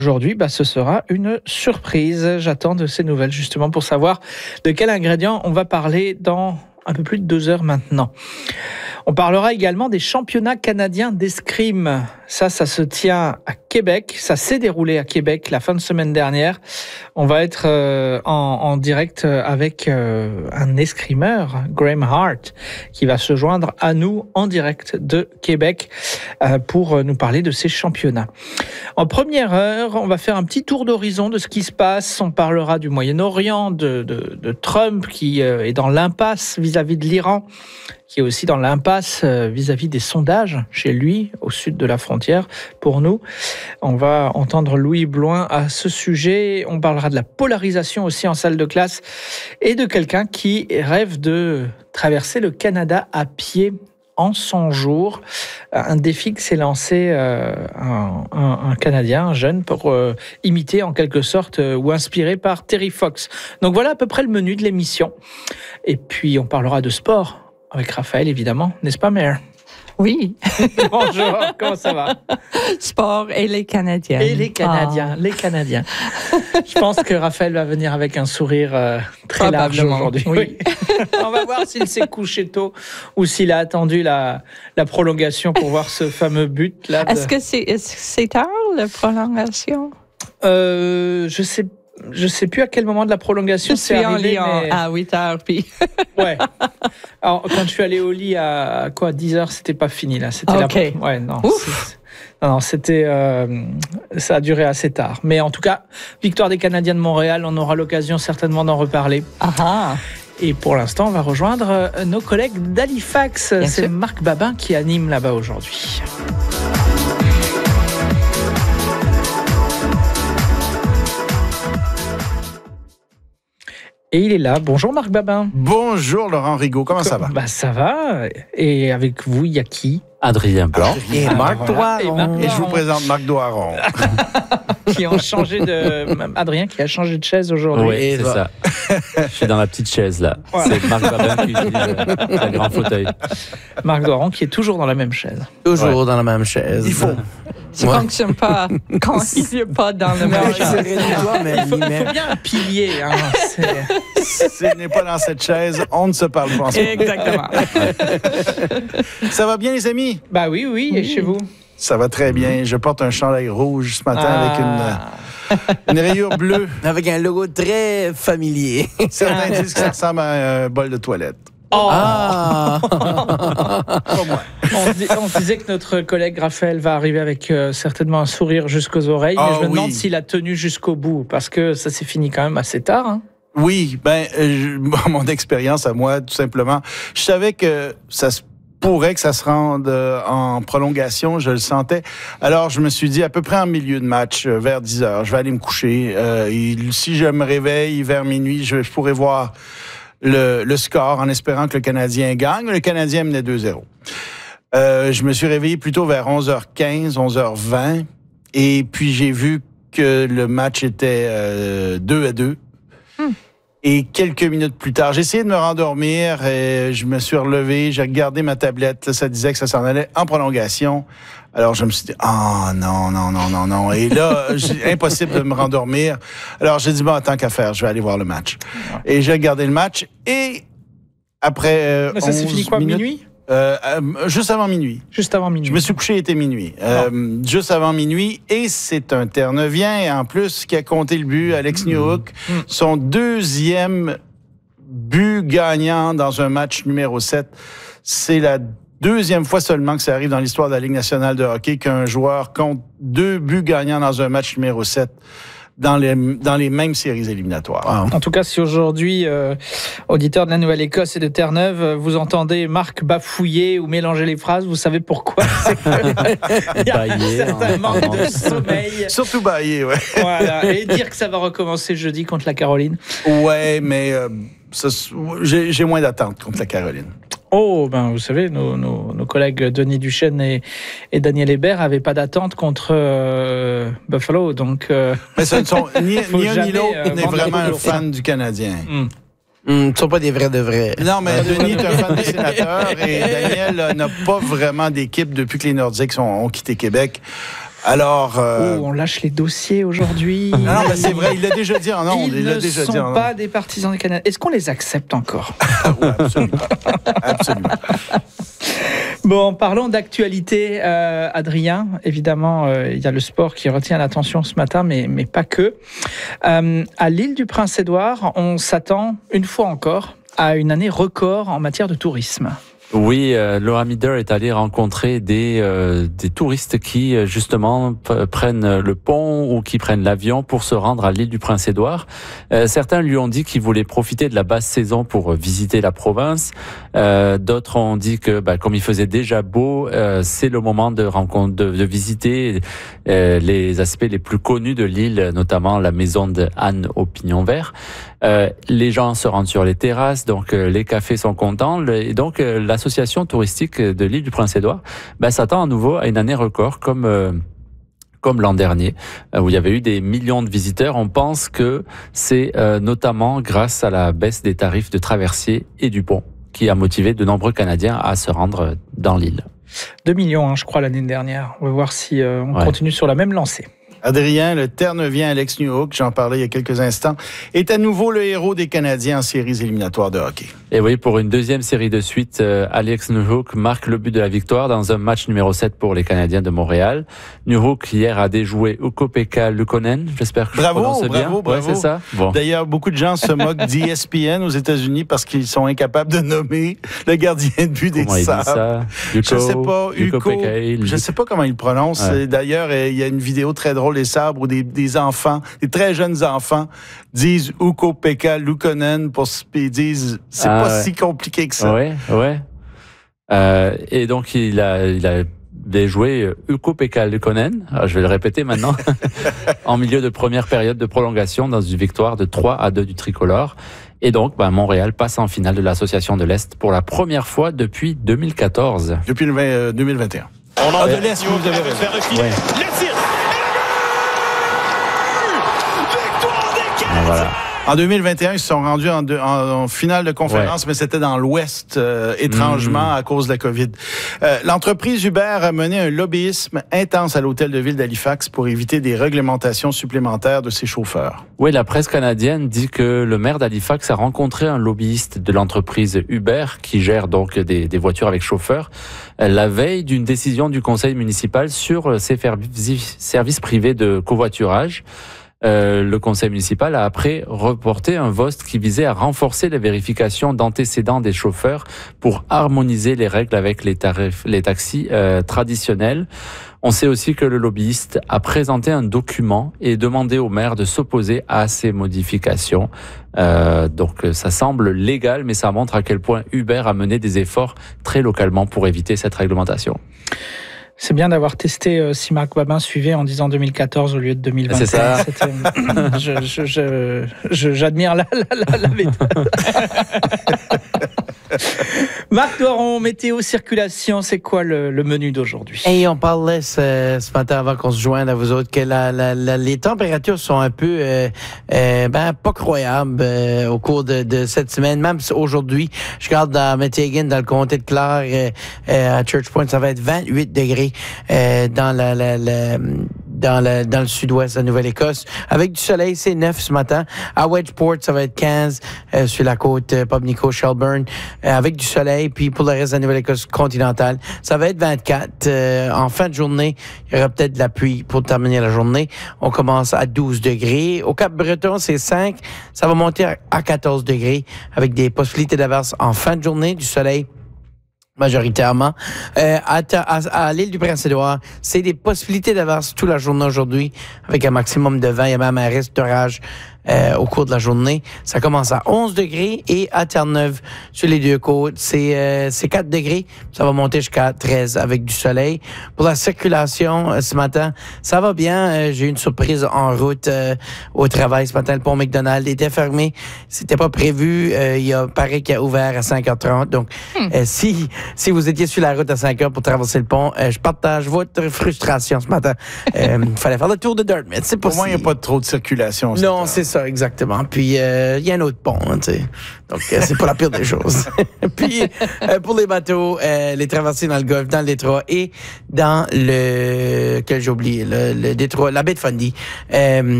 Aujourd'hui, ce sera une surprise. J'attends de ces nouvelles justement pour savoir de quel ingrédient on va parler dans un peu plus de 2 heures maintenant. On parlera également des championnats canadiens d'escrime. Ça se tient à Québec. Ça s'est déroulé à Québec la fin de semaine dernière. On va être en direct avec un escrimeur, Graham Hart, qui va se joindre à nous en direct de Québec pour nous parler de ces championnats. En première heure, on va faire un petit tour d'horizon de ce qui se passe. On parlera du Moyen-Orient, de Trump qui est dans l'impasse vis-à-vis de l'Iran, qui est aussi dans l'impasse vis-à-vis des sondages chez lui, au sud de la frontière. Pour nous, on va entendre Louis Bloin à ce sujet. On parlera de la polarisation aussi en salle de classe et de quelqu'un qui rêve de traverser le Canada à pied en 100 jours. Un défi que s'est lancé un Canadien, un jeune, pour imiter en quelque sorte ou inspiré par Terry Fox. Donc voilà à peu près le menu de l'émission. Et puis on parlera de sport avec Raphaël, évidemment, n'est-ce pas, Mère? Oui. Bonjour, comment ça va? Sport et les Canadiens. Et les Canadiens, les Canadiens. Je pense que Raphaël va venir avec un sourire très large aujourd'hui. Oui. On va voir s'il s'est couché tôt ou s'il a attendu la prolongation pour voir ce fameux but. Là. Est-ce que c'est tard, la prolongation? Je sais plus à quel moment de la prolongation c'est arrivé. À 8h, puis... Ouais. Alors, quand je suis allé au lit à 10h, c'était pas fini, là. C'était OK. Ouais, non. Non, c'était... ça a duré assez tard. Mais en tout cas, victoire des Canadiens de Montréal, on aura l'occasion certainement d'en reparler. Ah. Et pour l'instant, on va rejoindre nos collègues d'Halifax. C'est Marc Babin qui anime là-bas aujourd'hui. Et il est là. Bonjour Marc Babin. Bonjour Laurent Rigaud, comment ça va? Ça va. Et avec vous, il y a qui? Adrien Blanc. Et Marc Doiron. Et je vous présente Marc Doiron. Qui ont changé Adrien qui a changé de chaise aujourd'hui. Oui, c'est ça. Je suis dans la petite chaise là. Ouais. C'est Marc Babin qui utilise le grand fauteuil. Marc Doiron qui est toujours dans la même chaise. Toujours dans la même chaise. Il faut. Ça ne fonctionne pas quand il n'est pas dans le même chaise. Il faut bien un pilier. Hein. S'il n'est pas dans cette chaise, on ne se parle pas en ce moment. Exactement. Ça va bien les amis? Oui. Et chez vous? Ça va très bien. Je porte un chandail rouge ce matin avec une rayure bleue. Avec un logo très familier. Certains disent que ça ressemble à un bol de toilette. Oh. Pas moi. On se disait que notre collègue Raphaël va arriver avec certainement un sourire jusqu'aux oreilles, mais je me demande s'il a tenu jusqu'au bout, parce que ça s'est fini quand même assez tard. Hein. Oui, mon expérience à moi, tout simplement, je savais que ça se pourrait que ça se rende en prolongation, je le sentais. Alors, je me suis dit, à peu près en milieu de match, vers 10h, je vais aller me coucher. Si je me réveille vers minuit, je pourrai voir le score en espérant que le Canadien gagne. Le Canadien menait 2-0. Je me suis réveillé plutôt vers 11h15, 11h20. Et puis, j'ai vu que le match était 2-2. Et quelques minutes plus tard, j'ai essayé de me rendormir et je me suis relevé, j'ai regardé ma tablette, là, ça disait que ça s'en allait en prolongation. Alors, je me suis dit, non. Et là, impossible de me rendormir. Alors, j'ai dit, tant qu'à faire, je vais aller voir le match. Et j'ai regardé le match et après ça s'est fini quoi, minutes, minuit? Juste avant minuit. Juste avant minuit. Je me suis couché, il était minuit. Juste avant minuit. Et c'est un Terre-Neuvien, en plus, qui a compté le but, Alex Newhook. Son deuxième but gagnant dans un match numéro 7. C'est la deuxième fois seulement que ça arrive dans l'histoire de la Ligue nationale de hockey qu'un joueur compte 2 buts gagnants dans un match numéro 7. Dans les mêmes séries éliminatoires. En tout cas, si aujourd'hui, auditeurs de la Nouvelle-Écosse et de Terre-Neuve, vous entendez Marc bafouiller ou mélanger les phrases, vous savez pourquoi. Il y a un certain manque de sommeil. Surtout bailler, ouais. Voilà. Et dire que ça va recommencer jeudi contre la Caroline. Ouais, mais j'ai moins d'attente contre la Caroline. Oh, vous savez, nos collègues Denis Duchesne et Daniel Hébert n'avaient pas d'attente contre Buffalo, donc... Mais ce ne sont ni un ni l'autre n'est vraiment un fan du Canadien. Ce ne sont pas des vrais de vrais. Non, mais Denis est un fan des Sénateurs et Daniel n'a pas vraiment d'équipe depuis que les Nordiques ont quitté Québec. Alors... on lâche les dossiers aujourd'hui. Non, mais c'est vrai, il l'a déjà dit. Non, Ils l'a ne déjà dit. sont pas des partisans des Canadiens. Est-ce qu'on les accepte encore? Oui, absolument. Absolument. Bon, parlons d'actualité, Adrien. Évidemment, il y a le sport qui retient l'attention ce matin, mais pas que. À l'île du Prince-Édouard, on s'attend, une fois encore, à une année record en matière de tourisme. Oui, Laura Mider est allée rencontrer des touristes qui, justement, prennent le pont ou qui prennent l'avion pour se rendre à l'île du Prince-Édouard. Certains lui ont dit qu'ils voulaient profiter de la basse saison pour visiter la province. D'autres ont dit que, comme il faisait déjà beau, c'est le moment de visiter les aspects les plus connus de l'île, notamment la maison de Anne au Pignon Vert. Les gens se rendent sur les terrasses, donc les cafés sont contents. Et donc, l'association touristique de l'île du Prince-Édouard s'attend à nouveau à une année record comme l'an dernier, où il y avait eu des millions de visiteurs. On pense que c'est notamment grâce à la baisse des tarifs de traversier et du pont qui a motivé de nombreux Canadiens à se rendre dans l'île. 2 millions, je crois, l'année dernière. On va voir si on continue sur la même lancée. Adrien, le Terre-Neuvien Alex Newhook, j'en parlais il y a quelques instants, est à nouveau le héros des Canadiens en séries éliminatoires de hockey. Et oui, pour une deuxième série de suite, Alex Newhook marque le but de la victoire dans un match numéro 7 pour les Canadiens de Montréal. Newhook, hier, a déjoué Ukko-Pekka Luukkonen. J'espère que je prononce bien. Bravo. Ouais, c'est ça. Bon. D'ailleurs, beaucoup de gens se moquent d'ESPN aux États-Unis parce qu'ils sont incapables de nommer le gardien de but des Sabres. Je sais pas, Ukko. Je sais pas comment il le prononce. Ouais. D'ailleurs, il y a une vidéo très drôle des Sabres où des enfants, des très jeunes enfants, disent Ukko-Pekka Luukkonen ils disent c'est pas si compliqué que ça. Ouais. Et donc il a déjoué Ukko-Pekka Luukkonen. Alors, je vais le répéter maintenant. En milieu de première période de prolongation dans une victoire de 3-2 du tricolore. Et donc, Montréal passe en finale de l'Association de l'Est pour la première fois depuis 2014. Depuis 2021. On en de l'Est, vous avez raison. Ouais. Voilà. En 2021, ils se sont rendus en finale de conférence, mais c'était dans l'Ouest, étrangement, à cause de la COVID. L'entreprise Uber a mené un lobbyisme intense à l'hôtel de ville d'Halifax pour éviter des réglementations supplémentaires de ses chauffeurs. Oui, la presse canadienne dit que le maire d'Halifax a rencontré un lobbyiste de l'entreprise Uber, qui gère donc des voitures avec chauffeur, la veille d'une décision du conseil municipal sur ses services privés de covoiturage. Le conseil municipal a après reporté un vote qui visait à renforcer les vérifications d'antécédents des chauffeurs pour harmoniser les règles avec les taxis traditionnels. On sait aussi que le lobbyiste a présenté un document et demandé au maire de s'opposer à ces modifications. Donc ça semble légal, mais ça montre à quel point Uber a mené des efforts très localement pour éviter cette réglementation. C'est bien d'avoir testé si Marc Babin suivait en disant 2014 au lieu de 2021. C'est ça. J'admire la méthode. Marc Doiron, météo, circulation, c'est quoi le menu d'aujourd'hui? Et on parlait ce matin avant qu'on se joigne à vous autres que les températures sont un peu pas croyables au cours de cette semaine. Même aujourd'hui, je regarde dans Météo, dans le comté de Clare, à Church Point, ça va être 28 degrés dans le sud-ouest de la Nouvelle-Écosse. Avec du soleil, c'est 9 ce matin. À Wedgeport, ça va être 15 sur la côte Pubnico, Shelburne, avec du soleil. Puis pour le reste de la Nouvelle-Écosse continentale, ça va être 24. En fin de journée, il y aura peut-être de la pluie pour terminer la journée. On commence à 12 degrés. Au Cap-Breton, c'est 5. Ça va monter à 14 degrés avec des possibilités d'averse en fin de journée, du soleil majoritairement. À l'île du Prince-Édouard, c'est des possibilités d'averse toute la journée aujourd'hui, avec un maximum de vent. Il y a même un risque d'orage au cours de la journée. Ça commence à 11 degrés et à Terre-Neuve, sur les deux côtes, c'est 4 degrés. Ça va monter jusqu'à 13 avec du soleil. Pour la circulation, ce matin, ça va bien. J'ai eu une surprise en route au travail ce matin. Le pont McDonald était fermé. C'était pas prévu. Paraît qu'il a ouvert à 5h30. Donc, si vous étiez sur la route à 5h pour traverser le pont, je partage votre frustration ce matin. Il fallait faire le tour de Dartmouth. C'est pour moi, il n'y a pas trop de circulation. Non, c'est ça. ça, exactement. Puis, il y a un autre pont, hein, tu sais. Donc, c'est pas la pire des choses. Puis, pour les bateaux, les traversées dans le Golfe, dans le détroit et dans le... que j'ai oublié, le détroit, la baie de Fundy.